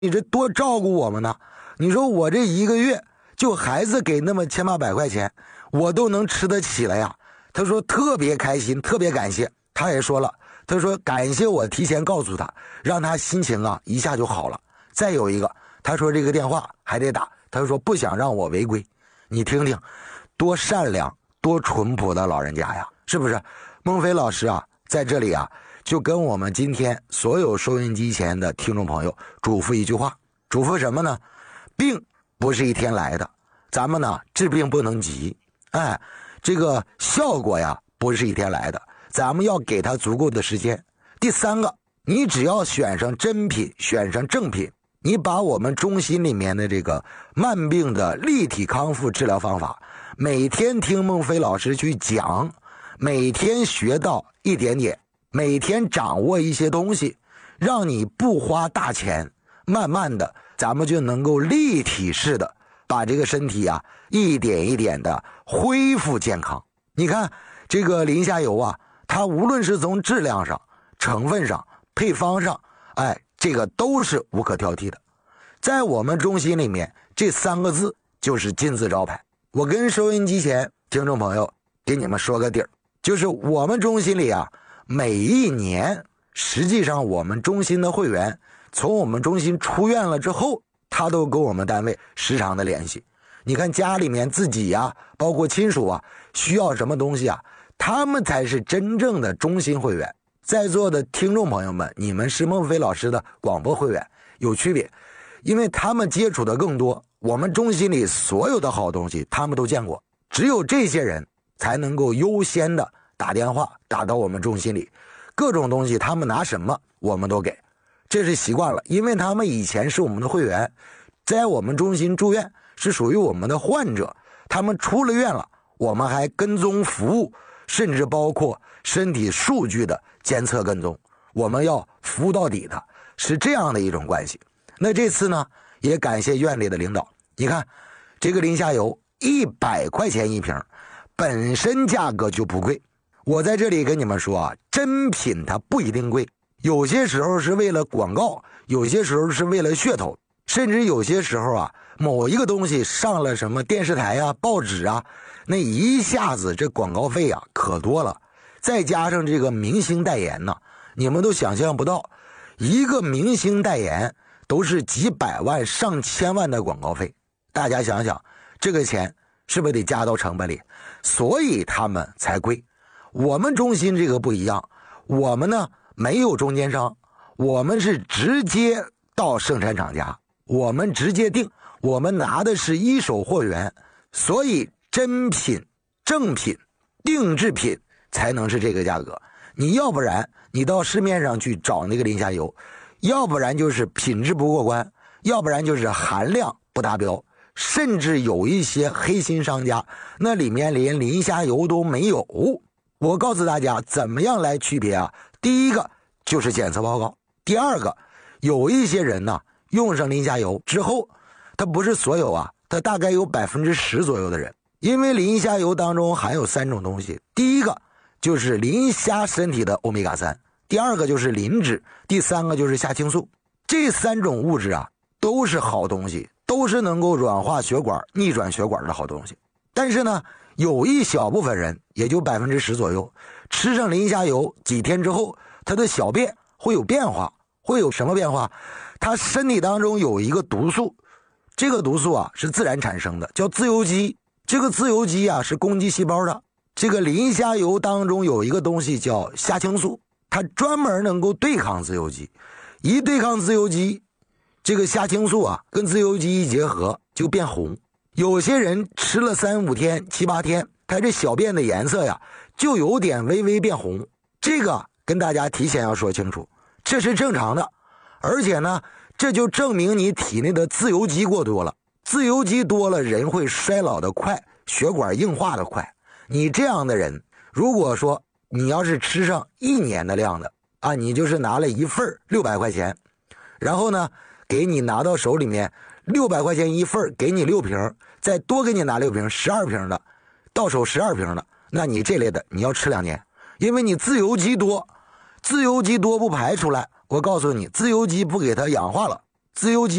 你这多照顾我们呢。你说我这一个月就孩子给那么1800块钱，我都能吃得起了呀。他说特别开心，特别感谢。他也说了，他说感谢我提前告诉他，让他心情啊一下就好了。再有一个，他说这个电话还得打，他说不想让我违规。你听听，多善良多淳朴的老人家呀，是不是？孟非老师啊在这里啊就跟我们今天所有收音机前的听众朋友嘱咐一句话，嘱咐什么呢？病不是一天来的，咱们呢治病不能急，这个效果呀不是一天来的，咱们要给他足够的时间。第三个，你只要选上真品，选上正品，你把我们中心里面的这个慢病的立体康复治疗方法，每天听孟非老师去讲，每天学到一点点，每天掌握一些东西，让你不花大钱，慢慢的咱们就能够立体式的把这个身体啊一点一点的恢复健康。你看这个林下游啊，它无论是从质量上、成分上、配方上，这个都是无可挑剔的。在我们中心里面，这3个字就是金字招牌。我跟收音机前听众朋友给你们说个底儿，就是我们中心里啊，每一年实际上我们中心的会员从我们中心出院了之后，他都跟我们单位时常的联系。你看家里面自己啊，包括亲属啊，需要什么东西啊，他们才是真正的中心会员。在座的听众朋友们，你们是孟非老师的广播会员，有区别，因为他们接触的更多，我们中心里所有的好东西他们都见过，只有这些人才能够优先的打电话打到我们中心里，各种东西他们拿什么我们都给，这是习惯了，因为他们以前是我们的会员，在我们中心住院是属于我们的患者，他们出了院了，我们还跟踪服务，甚至包括身体数据的监测跟踪，我们要服务到底的，是这样的一种关系。那这次呢，也感谢院里的领导，你看这个林下游100块钱一瓶，本身价格就不贵。我在这里跟你们说啊，真品它不一定贵，有些时候是为了广告，有些时候是为了噱头，甚至有些时候啊，某一个东西上了什么电视台啊、报纸啊，那一下子这广告费啊可多了，再加上这个明星代言呢，你们都想象不到，一个明星代言都是几百万上千万的广告费，大家想想这个钱是不是得加到成本里，所以他们才贵。我们中心这个不一样，我们呢没有中间商，我们是直接到生产厂家，我们直接定，我们拿的是一手货源，所以真品、正品、定制品才能是这个价格。你要不然你到市面上去找那个林下游，要不然就是品质不过关，要不然就是含量不达标，甚至有一些黑心商家那里面连林下游都没有。我告诉大家怎么样来区别啊，第一个就是检测报告，第二个有一些人呢用上林下游之后，他不是所有啊，他大概有10%左右的人，因为林下游当中含有3种东西，第一个就是磷虾身体的欧米伽3，第二个就是磷脂，第三个就是虾青素。这3种物质啊都是好东西，都是能够软化血管、逆转血管的好东西。但是呢，有一小部分人，也就10%左右，吃上磷虾油几天之后，他的小便会有变化。会有什么变化？他身体当中有一个毒素，这个毒素啊是自然产生的，叫自由基。这个自由基啊是攻击细胞的。这个磷虾油当中有一个东西叫虾青素，它专门能够对抗自由基。一对抗自由基，这个虾青素啊跟自由基一结合就变红。有些人吃了3、5天、7、8天，他这小便的颜色呀就有点微微变红。这个跟大家提前要说清楚，这是正常的。而且呢，这就证明你体内的自由基过多了。自由基多了，人会衰老的快，血管硬化的快。你这样的人，如果说你要是吃上1年的量的啊，你就是拿了一份600块钱，然后呢给你拿到手里面600块钱一份，给你6瓶，再多给你拿6瓶，12瓶的，到手12瓶的，那你这类的你要吃2年，因为你自由基多，自由基多不排出来，我告诉你，自由基不给它氧化了， 自由基